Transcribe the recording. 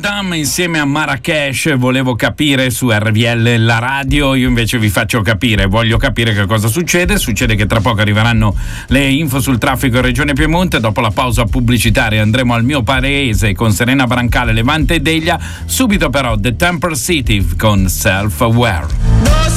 Rotterdam insieme a Marrakesh. Volevo capire su RVL la radio, io invece vi faccio capire, voglio capire che cosa succede. Succede che tra poco arriveranno le info sul traffico in Regione Piemonte. Dopo la pausa pubblicitaria andremo al mio paese con Serena Brancale, Levante e Deglia. Subito però The Temple City con Self Aware.